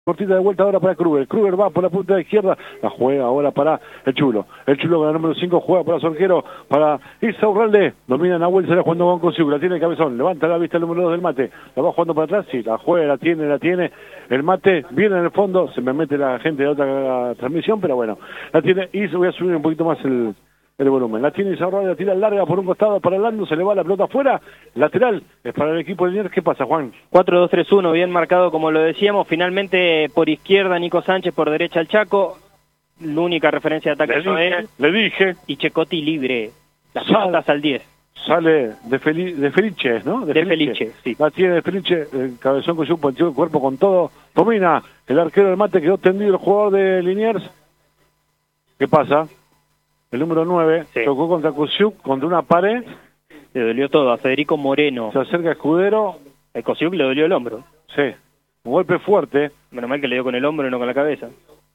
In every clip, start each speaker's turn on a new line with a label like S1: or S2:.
S1: Cortita de vuelta ahora para Kruger. Kruger va por la punta de izquierda. La juega ahora para el Chulo. El Chulo con el número 5 juega para su arquero. Para Isaurralde. Domina Nahuel, se la jugando con Cosiuk. La tiene el Cabezón. Levanta la vista el número 2 del Mate. La va jugando para atrás. Sí, la juega, la tiene. El Mate viene en el fondo. Se me mete la gente de otra transmisión, pero bueno. La tiene y voy a subir un poquito más el volumen. La tiene Isaurralde, la tira larga por un costado para Lando. Se le va la pelota afuera. Lateral. Es para el equipo de Liniers. ¿Qué pasa, Juan?
S2: 4-2-3-1, bien marcado como lo decíamos. Finalmente por izquierda Nico Sánchez, por derecha el Chaco. La única referencia de ataque
S1: le dije.
S2: Y Checotti libre. Las patas al 10.
S1: Sale de Felice, ¿no?
S2: De Felice, sí.
S1: La tiene de Felice, el Cabezón con su partido el cuerpo con todo. Domina el arquero del Mate, quedó tendido el jugador de Liniers. ¿Qué pasa? El número 9
S2: sí.
S1: Tocó contra Cosiuk, contra una pared.
S2: Le dolió todo a Federico Moreno.
S1: Se acerca Escudero.
S2: El Cosiuk le dolió el hombro.
S1: Sí, un golpe fuerte.
S2: Menos mal que le dio con el hombro y no con la cabeza.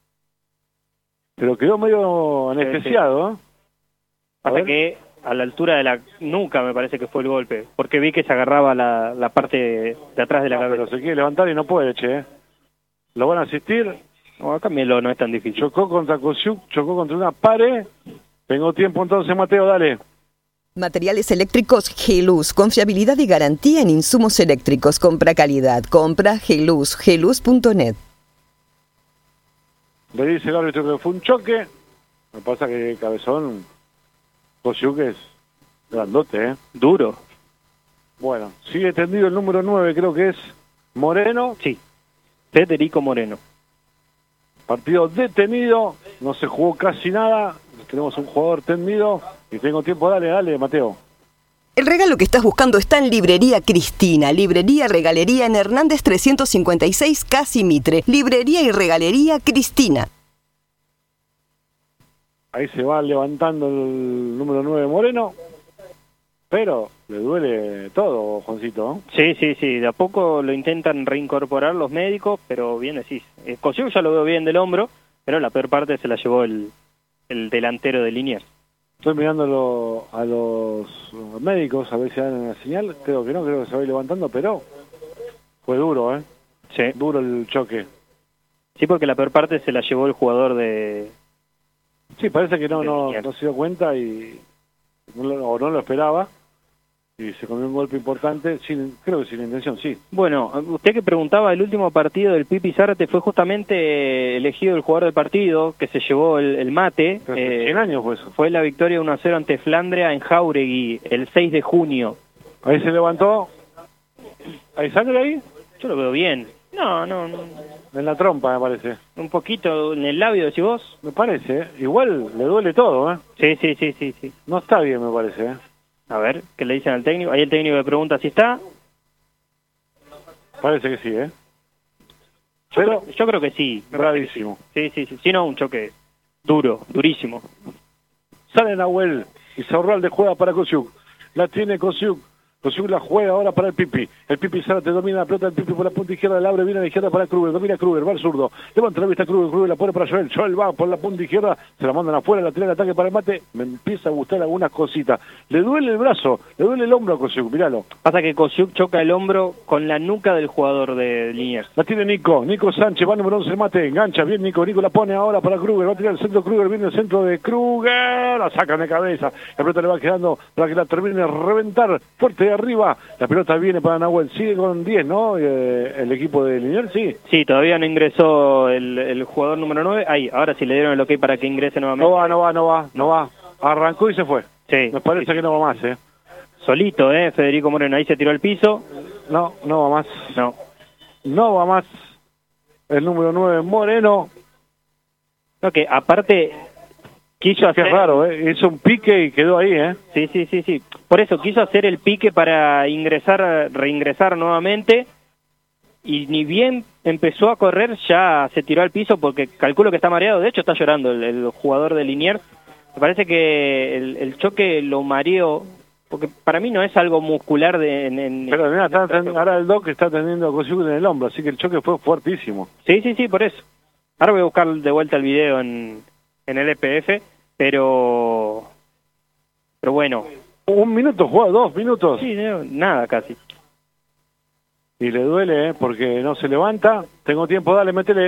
S1: Pero quedó medio anestesiado, ¿eh?
S2: Hasta que a la altura de la nuca me parece que fue el golpe. Porque vi que se agarraba la parte de atrás de la cabeza.
S1: Pero se quiere levantar y no puede, che. ¿Lo van a asistir?
S2: No, acá no es tan difícil.
S1: Chocó contra Cosiuk, chocó contra una pared. Tengo tiempo entonces, Mateo, dale.
S3: Materiales eléctricos Geluz, con fiabilidad y garantía en insumos eléctricos. Compra calidad, compra Geluz, geluz.net.
S1: Le dice el árbitro que fue un choque. Me pasa que Cabezón, Cosiuk es grandote, ¿eh?
S2: Duro.
S1: Bueno, sigue tendido el número 9, creo que es Moreno.
S2: Sí, Federico Moreno.
S1: Partido detenido, no se jugó casi nada. Tenemos un jugador tendido y tengo tiempo. Dale, Mateo.
S3: El regalo que estás buscando está en Librería Cristina. Librería Regalería en Hernández 356, Casi Mitre. Librería y Regalería Cristina.
S1: Ahí se va levantando el número 9 Moreno. Pero le duele todo, Juancito, ¿no?
S2: Sí, de a poco lo intentan reincorporar los médicos, pero bien decís. Cosiuk ya lo veo bien del hombro, pero la peor parte se la llevó el delantero de Liniers.
S1: Estoy mirando a los médicos a ver si dan una señal. Creo que no, creo que se va a ir levantando, pero fue duro, ¿eh?
S2: Sí.
S1: Duro el choque.
S2: Sí, porque la peor parte se la llevó el jugador de...
S1: Sí, parece que no se dio cuenta y no lo esperaba. Y se comió un golpe importante, creo que sin intención, sí.
S2: Bueno, usted que preguntaba, el último partido del Pipi Zárate fue justamente elegido el jugador del partido, que se llevó el Mate.
S1: 100 años fue eso.
S2: Fue la victoria 1-0 ante Flandria en Jauregui, el 6 de junio.
S1: Ahí se levantó. ¿Hay sangre ahí?
S2: Yo lo veo bien. No.
S1: En la trompa, me parece.
S2: Un poquito en el labio, decís vos.
S1: Me parece, ¿eh? Igual le duele todo, ¿eh?
S2: Sí.
S1: No está bien, me parece, ¿eh?
S2: A ver, ¿qué le dicen al técnico? Ahí el técnico le pregunta si está.
S1: Parece que sí, ¿eh?
S2: Yo creo que sí.
S1: Rarísimo.
S2: Sí. Si no, un choque durísimo.
S1: Sale Nahuel y Isaurralde juega para Cosiuk. La tiene Cosiuk. Cosiuk la juega ahora para el Pipi. El Pipi Zárate domina la pelota, el Pipi por la punta izquierda, la abre, viene a la izquierda para Kruger, domina Kruger, va al zurdo, levanta la vista Kruger la pone para Joel, Joel va por la punta izquierda, se la mandan afuera, la tira el ataque para el Mate, me empieza a gustar algunas cositas. Le duele el brazo, le duele el hombro a Cosiuk, míralo.
S2: Pasa que Cosiuk choca el hombro con la nuca del jugador de Liniers.
S1: La tiene Nico Sánchez, va número 11 el Mate, engancha bien Nico la pone ahora para Kruger, va a tirar el centro Kruger, viene el centro de Kruger, la sacan de cabeza, la pelota le va quedando para que la termine de reventar fuerte de arriba. La pelota viene para Nahuel, sigue con 10, ¿no? El equipo de Liniers, sí.
S2: Sí, todavía no ingresó el jugador número 9. Ahí, ahora sí le dieron el ok para que ingrese nuevamente.
S1: No va. Arrancó y se fue.
S2: Sí.
S1: Me parece que no va más, ¿eh?
S2: Solito, Federico Moreno, ahí se tiró al piso.
S1: No va más. No va más. El número 9, Moreno.
S2: No, que aparte... Quiso hacer...
S1: Qué raro, hizo un pique y quedó ahí,
S2: Sí. Por eso quiso hacer el pique para reingresar nuevamente, y ni bien empezó a correr ya se tiró al piso porque calculo que está mareado. De hecho está llorando el jugador de Liniers. Me parece que el choque lo mareó, porque para mí no es algo muscular
S1: Pero mira, ahora el Doc está teniendo a Cosiuk en el hombro, así que el choque fue fuertísimo.
S2: Sí, por eso. Ahora voy a buscar de vuelta el video en el EPF, pero bueno.
S1: 1 minuto, jugó 2 minutos.
S2: Sí, nada casi.
S1: y le duele, porque no se levanta. Tengo tiempo, dale, métele.